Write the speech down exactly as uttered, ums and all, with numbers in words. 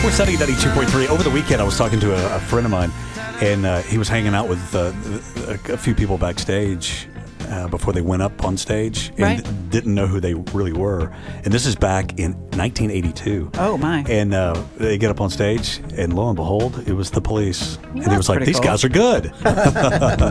four Sunny ninety-two point three. Over the weekend, I was talking to a, a friend of mine, and uh, he was hanging out with uh, a, a few people backstage uh, before they went up on stage, and Right. didn't know who they really were. And this is back in nineteen eighty-two. Oh, my. And uh, they get up on stage, and lo and behold, it was the police. and he that's was like, pretty these cool. guys are good.